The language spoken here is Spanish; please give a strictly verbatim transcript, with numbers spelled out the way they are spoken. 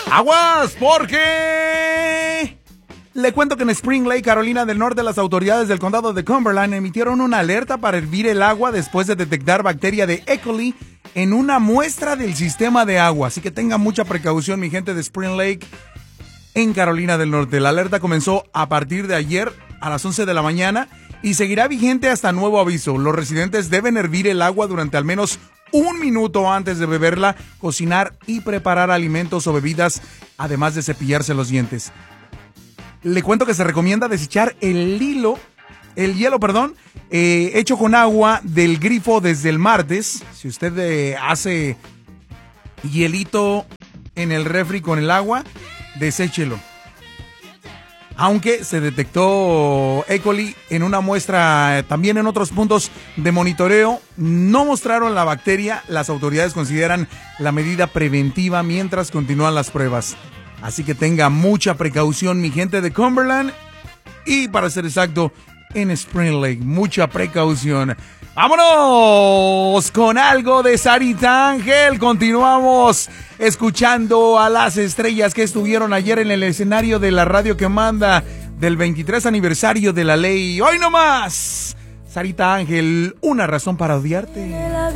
Aguas, porque le cuento que en Spring Lake, Carolina del Norte, las autoridades del condado de Cumberland emitieron una alerta para hervir el agua después de detectar bacteria de E. coli en una muestra del sistema de agua. Así que tengan mucha precaución, mi gente de Spring Lake en Carolina del Norte. La alerta comenzó a partir de ayer a las once de la mañana y seguirá vigente hasta nuevo aviso. Los residentes deben hervir el agua durante al menos un minuto antes de beberla, cocinar y preparar alimentos o bebidas, además de cepillarse los dientes. Le cuento que se recomienda desechar el hilo, el hielo, perdón, eh, hecho con agua del grifo desde el martes. Si usted eh, hace hielito en el refri con el agua, deséchelo. Aunque se detectó E. coli en una muestra, también en otros puntos de monitoreo, no mostraron la bacteria. Las autoridades consideran la medida preventiva mientras continúan las pruebas. Así que tenga mucha precaución, mi gente de Cumberland. Y para ser exacto, en Spring Lake, mucha precaución. ¡Vámonos con algo de Sarita Ángel! Continuamos escuchando a las estrellas que estuvieron ayer en el escenario de la radio que manda del veintitrés aniversario de la ley. ¡Hoy no más! Sarita Ángel, una razón para odiarte.